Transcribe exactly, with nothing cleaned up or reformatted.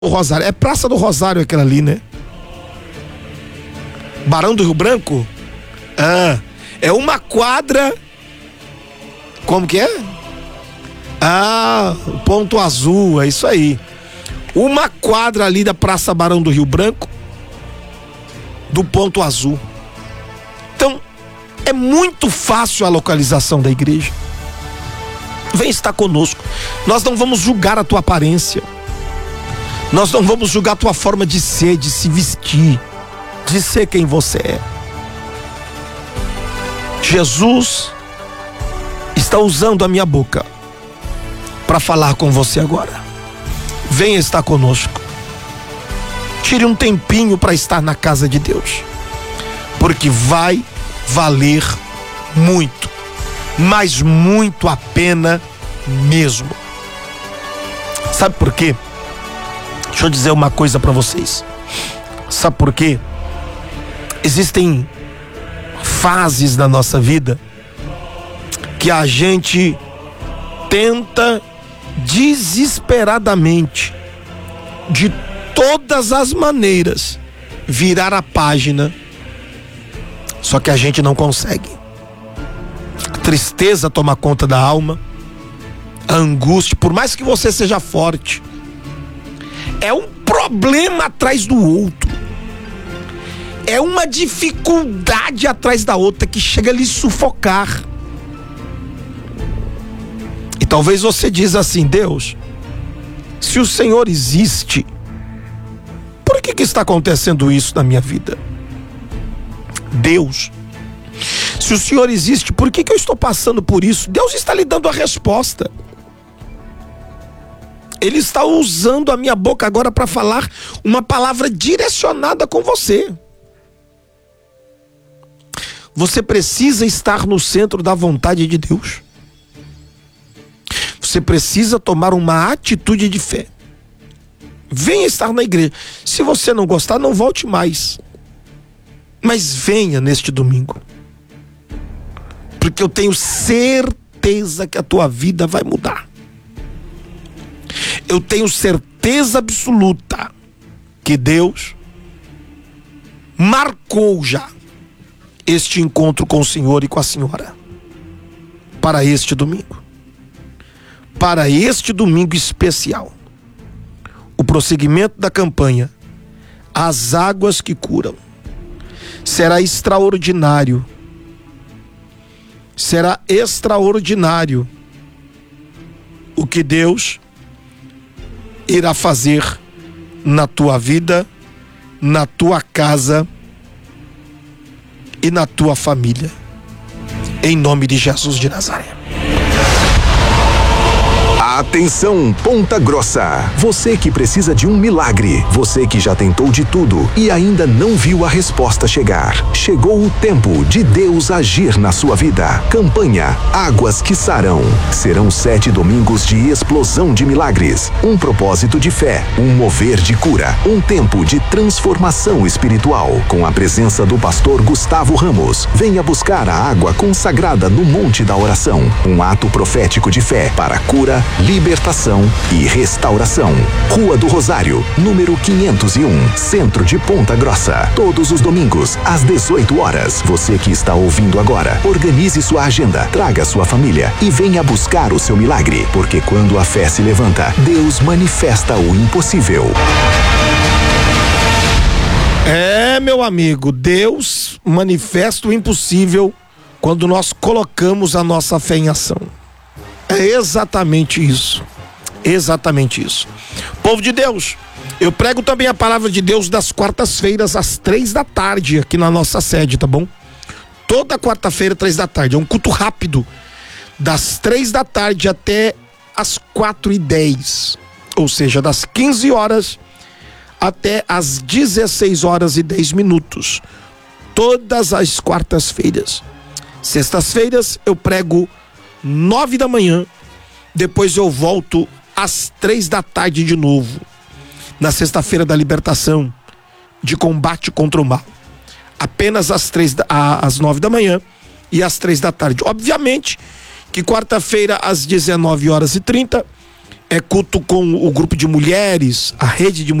O Rosário, é Praça do Rosário aquela ali, né? Barão do Rio Branco? Ah, é uma quadra. Como que é? Ah, Ponto Azul, é isso aí. Uma quadra ali da Praça Barão do Rio Branco, do Ponto Azul. Então, é muito fácil a localização da igreja. Vem estar conosco. Nós não vamos julgar a tua aparência. Nós não vamos julgar a tua forma de ser, de se vestir, de ser quem você é. Jesus está usando a minha boca para falar com você agora. Venha estar conosco. Tire um tempinho para estar na casa de Deus, porque vai valer muito, mas muito a pena mesmo. Sabe por quê? Deixa eu dizer uma coisa para vocês. Sabe por quê? Existem fases da nossa vida que a gente tenta desesperadamente, de todas as maneiras, virar a página, só que a gente não consegue. A tristeza toma conta da alma, a angústia, por mais que você seja forte, é um problema atrás do outro, é uma dificuldade atrás da outra que chega a lhe sufocar. E talvez você diz assim: Deus, se o Senhor existe, por que que está acontecendo isso na minha vida? Deus, se o Senhor existe, por que que eu estou passando por isso? Deus está lhe dando a resposta. Ele está usando a minha boca agora para falar uma palavra direcionada com você. Você precisa estar no centro da vontade de Deus. Você precisa tomar uma atitude de fé. Venha estar na igreja. Se você não gostar, não volte mais. Mas venha neste domingo. Porque eu tenho certeza que a tua vida vai mudar. Eu tenho certeza absoluta que Deus marcou já este encontro com o Senhor e com a senhora para este domingo. Para este domingo especial. O prosseguimento da campanha As Águas que Curam será extraordinário. Será extraordinário o que Deus irá fazer na tua vida, na tua casa e na tua família, em nome de Jesus de Nazaré. Atenção, Ponta Grossa! Você que precisa de um milagre, você que já tentou de tudo e ainda não viu a resposta chegar. Chegou o tempo de Deus agir na sua vida. Campanha Águas que Saram. Serão sete domingos de explosão de milagres, um propósito de fé, um mover de cura, um tempo de transformação espiritual, com a presença do pastor Gustavo Ramos. Venha buscar a água consagrada no Monte da Oração, um ato profético de fé para cura, libertação e restauração. Rua do Rosário, número quinhentos e um, centro de Ponta Grossa. Todos os domingos, às dezoito horas. Você que está ouvindo agora, organize sua agenda, traga sua família e venha buscar o seu milagre, porque quando a fé se levanta, Deus manifesta o impossível. É, meu amigo, Deus manifesta o impossível quando nós colocamos a nossa fé em ação. É exatamente isso, exatamente isso. Povo de Deus, eu prego também a palavra de Deus das quartas-feiras às três da tarde aqui na nossa sede, tá bom? Toda quarta-feira, três da tarde, é um culto rápido, das três da tarde até as quatro e dez, ou seja, das quinze horas até as dezesseis horas e dez minutos, todas as quartas-feiras. Sextas-feiras eu prego nove da manhã, depois eu volto às três da tarde de novo, na sexta-feira da libertação, de combate contra o mal, apenas às três da, às nove da manhã e às três da tarde. Obviamente que quarta-feira às dezenove horas e trinta é culto com o grupo de mulheres, a rede de